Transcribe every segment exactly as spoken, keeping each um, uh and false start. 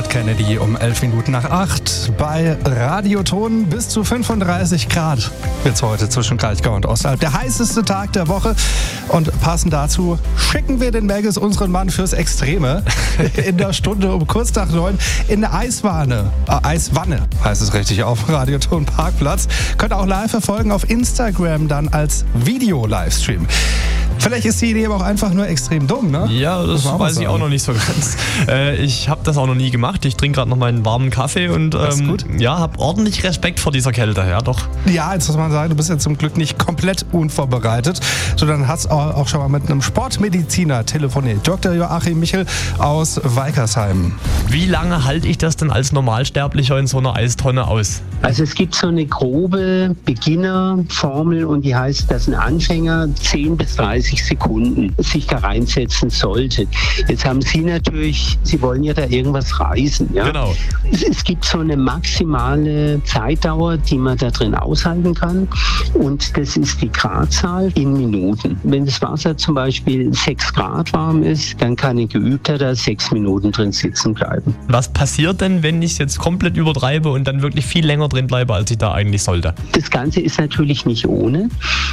Robert Kennedy um elf Minuten nach acht. Bei Radioton bis zu fünfunddreißig Grad wird's heute zwischen Kraichgau und Ostalb. Der heißeste Tag der Woche. Und passend dazu schicken wir den Melges, unseren Mann fürs Extreme, in der Stunde um kurz nach neun in der Eiswanne. Äh, Eiswanne heißt es richtig, auf Radioton Parkplatz. Könnt ihr auch live verfolgen auf Instagram, dann als Video-Livestream. Vielleicht ist die Idee aber auch einfach nur extrem dumm, ne? Ja, das, das weiß ich auch noch nicht so ganz. Äh, ich habe das auch noch nie gemacht. Ich trinke gerade noch meinen warmen Kaffee und ähm, ja, habe ordentlich Respekt vor dieser Kälte, ja doch. Ja, jetzt muss man sagen, du bist ja zum Glück nicht komplett unvorbereitet, sondern hast auch schon mal mit einem Sportmediziner telefoniert. Doktor Joachim Michel aus Weikersheim. Wie lange halte ich das denn als Normalsterblicher in so einer Eistonne aus? Also es gibt so eine grobe Beginnerformel und die heißt, dass ein Anfänger zehn bis dreißig Sekunden sich da reinsetzen sollte. Jetzt haben Sie natürlich, Sie wollen ja da irgendwas reißen. Ja? Genau. Es, es gibt so eine maximale Zeitdauer, die man da drin aushalten kann und das ist die Gradzahl in Minuten. Wenn das Wasser zum Beispiel sechs Grad warm ist, dann kann ein Geübter da sechs Minuten drin sitzen bleiben. Was passiert denn, wenn ich es jetzt komplett übertreibe und dann wirklich viel länger drin bleibe, als ich da eigentlich sollte? Das Ganze ist natürlich nicht ohne,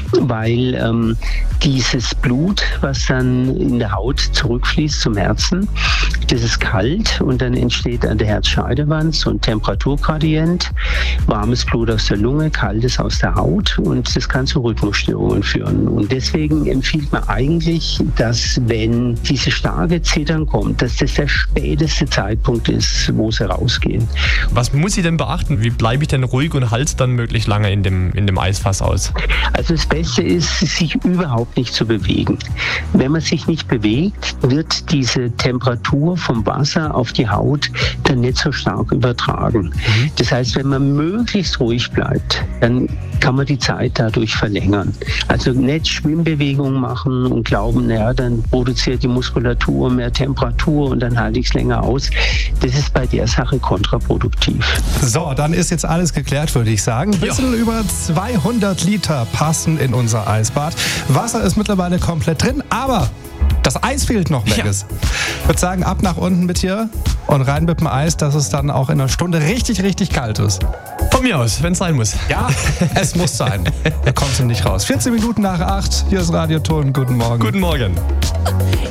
weil ähm, dieses Blut, was dann in der Haut zurückfließt zum Herzen, das ist kalt und dann entsteht an der Herzscheidewand so ein Temperaturgradient. Warmes Blut aus der Lunge, kaltes aus der Haut und das kann zu Rhythmusstörungen führen. Und deswegen empfiehlt man eigentlich, dass wenn diese starke Zittern kommt, dass das der späteste Zeitpunkt ist, wo sie rausgehen. Was muss ich denn beachten? Wie bleibe ich denn ruhig und halte dann möglichst lange in dem, in dem Eisfass aus? Also das Beste ist, sich überhaupt nicht zu bewegen. Wenn man sich nicht bewegt, wird diese Temperatur vom Wasser auf die Haut dann nicht so stark übertragen. Mhm. Das heißt, wenn man möglichst ruhig bleibt, dann kann man die Zeit dadurch verlängern. Also nicht Schwimmbewegungen machen und glauben, naja, dann produziert die Muskulatur mehr Temperatur und dann halte ich es länger aus. Das ist bei der Sache kontraproduktiv. So, dann ist jetzt alles geklärt, würde ich sagen. Ein bisschen ja. über zweihundert Liter passen in unser Eisbad. Wasser ist mittlerweile komplett drin, aber das Eis fehlt noch, Melges. Ja. Ich würde sagen, ab nach unten mit hier und rein mit dem Eis, dass es dann auch in einer Stunde richtig, richtig kalt ist. Von mir aus, wenn es sein muss. Ja, es muss sein. Da kommst du nicht raus. vierzehn Minuten nach acht, hier ist Radioton. Guten Morgen. Guten Morgen.